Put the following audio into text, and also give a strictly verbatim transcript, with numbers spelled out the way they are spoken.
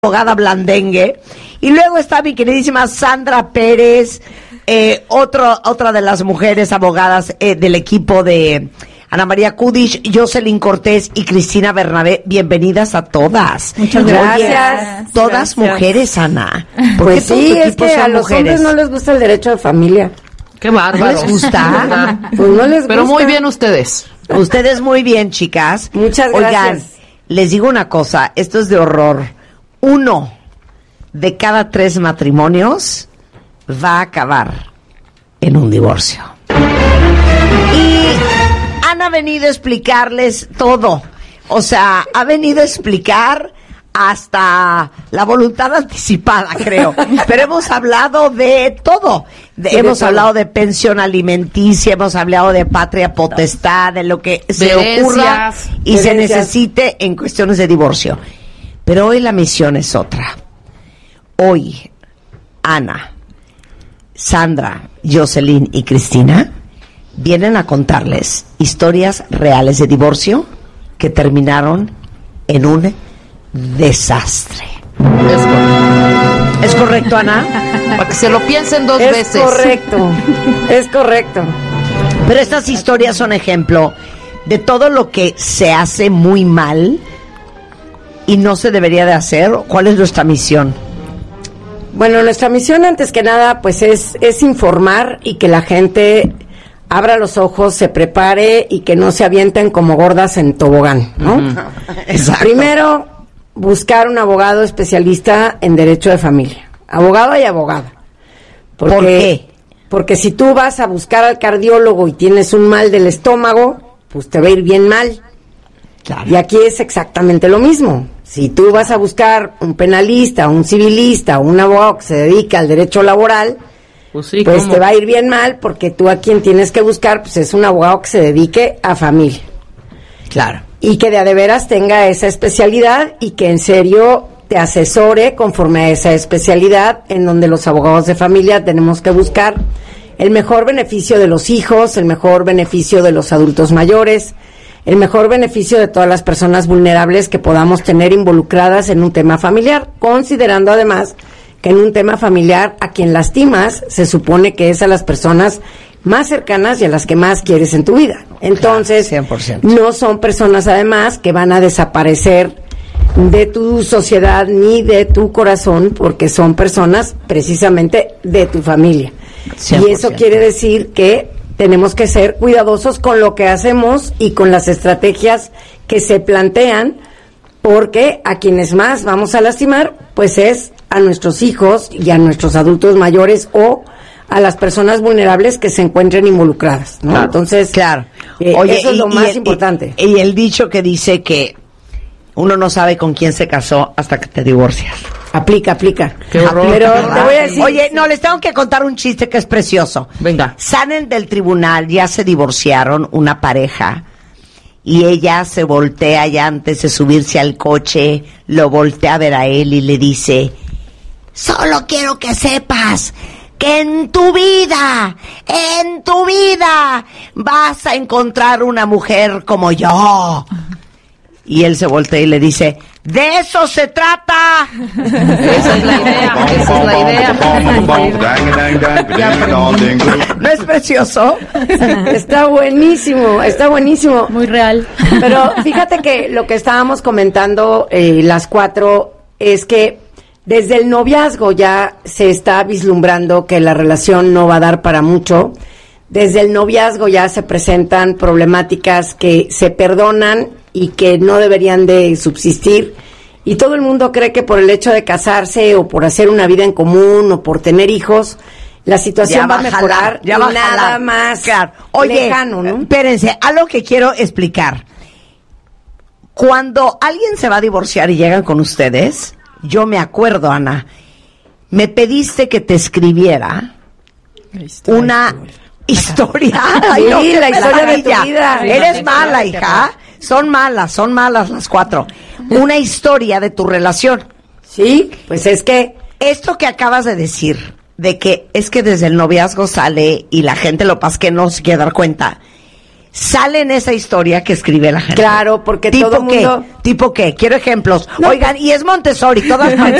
abogada blandengue. Y luego está mi queridísima Sandra Pérez, eh, otro, otra de las mujeres abogadas eh, del equipo de Ana María Kudish, Jocelyn Cortés y Cristina Bernabé. Bienvenidas a todas. Muchas gracias. Oye, todas gracias. Mujeres, Ana. Pues sí, es que a los mujeres? hombres no les gusta el derecho de familia. Qué bárbaro. ¿No les gusta? Pues no les Pero gusta. muy bien ustedes. Ustedes muy bien, chicas. Muchas Oigan, gracias. les digo una cosa, esto es de horror. Uno de cada tres matrimonios va a acabar en un divorcio. Y han venido a explicarles todo. O sea, ha venido a explicar hasta la voluntad anticipada, creo. Pero hemos hablado de todo. De, Sí, hemos de hablado todo. de pensión alimenticia, hemos hablado de patria potestad, de lo que se herencias. ocurra y se Herencias. necesite en cuestiones de divorcio. Pero hoy la misión es otra. Hoy, Ana, Sandra, Jocelyn y Cristina vienen a contarles historias reales de divorcio que terminaron en un desastre. Es correcto. ¿Es correcto, Ana? Para que se lo piensen dos Es veces. correcto, es correcto. Pero estas historias son ejemplo de todo lo que se hace muy mal y no se debería de hacer. ¿Cuál es nuestra misión? Bueno, nuestra misión antes que nada pues es, es informar y que la gente abra los ojos, se prepare y que no se avienten como gordas en tobogán, ¿no? Ujú. Exacto. Primero, buscar un abogado especialista en derecho de familia. Abogado y abogada. Porque, ¿Por qué? Porque si tú vas a buscar al cardiólogo y tienes un mal del estómago, pues te va a ir bien mal. Claro. Y aquí es exactamente lo mismo. Si tú vas a buscar un penalista, un civilista, un abogado que se dedica al derecho laboral, Pues sí, pues ¿cómo? te va a ir bien mal porque tú a quien tienes que buscar pues es un abogado que se dedique a familia. Claro. Y que de a de veras tenga esa especialidad y que en serio te asesore conforme a esa especialidad, en donde los abogados de familia tenemos que buscar el mejor beneficio de los hijos, el mejor beneficio de los adultos mayores, el mejor beneficio de todas las personas vulnerables que podamos tener involucradas en un tema familiar, considerando además que en un tema familiar a quien lastimas se supone que es a las personas más cercanas y a las que más quieres en tu vida. Entonces, cien por ciento. no son personas además que van a desaparecer de tu sociedad ni de tu corazón, porque son personas precisamente de tu familia. cien por ciento. Y eso quiere decir que tenemos que ser cuidadosos con lo que hacemos y con las estrategias que se plantean, porque a quienes más vamos a lastimar, pues es a nuestros hijos y a nuestros adultos mayores o a las personas vulnerables que se encuentren involucradas, ¿no? Claro, Entonces, claro. eh, Oye, eso es y- lo y más el- importante. Y, y el dicho que dice que uno no sabe con quién se casó hasta que te divorcias. Aplica, aplica. Qué horror, Pero qué te horror. voy a decir, Oye, no, les tengo que contar un chiste que es precioso. Venga. Salen del tribunal, ya se divorciaron una pareja y ella se voltea ya antes de subirse al coche, lo voltea a ver a él y le dice: solo quiero que sepas que en tu vida, en tu vida vas a encontrar una mujer como yo. Y él se voltea y le dice: ¡de eso se trata! Esa es la idea, esa es la idea. ¿No es precioso? está buenísimo, está buenísimo. Muy real. Pero fíjate que lo que estábamos comentando eh, las cuatro es que desde el noviazgo ya se está vislumbrando que la relación no va a dar para mucho. Desde el noviazgo ya se presentan problemáticas que se perdonan y que no deberían de subsistir. Y todo el mundo cree que por el hecho de casarse o por hacer una vida en común o por tener hijos, la situación Ya va a jalar, mejorar ya y va a nada jalar. más Claro. Oye, lejano, ¿no? espérense, algo que quiero explicar. Cuando alguien se va a divorciar y llegan con ustedes, yo me acuerdo, Ana, me pediste que te escribiera una historia. Ay, Sí, no, qué la historia de tu maravilla. vida. Eres mala, hija. Son malas, son malas las cuatro. Una historia de tu relación. Sí, pues es que Esto que acabas de decir, de que es que desde el noviazgo sale y la gente lo pasa que no se quiere dar cuenta, sale en esa historia que escribe la gente. Claro, porque ¿Tipo todo el mundo... qué? ¿Tipo qué? Quiero ejemplos. No, Oigan, y es Montessori, todas